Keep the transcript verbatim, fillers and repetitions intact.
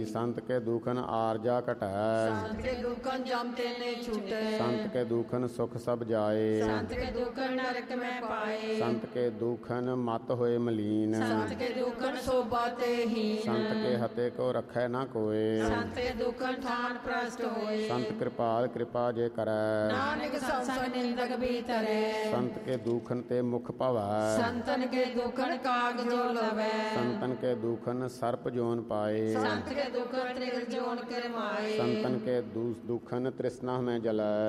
संत के दुखन आरजा कटै, संत के दुखन जम तेने छूटे, संत के दुखन सुख सब जाए, संत के दुखन नरक में पाए, संत के दुखन मत होए मलीन, संत के दुखन शोभा ते हीन, संत के हते को रखै न कोय, संत के दुखन ठान प्रस्त होए, संत कृपाल कृपा जे करै, नानक संग निंदक भी तरे, संत के दुखन ते मुख भवै, संतन के दुखन काग जो लवै, संतन के दुखन सर्प जोन पाए, संत के दुखन त्रिगुण जोन कर माए, संतन के दुखन तृष्णा में जलै।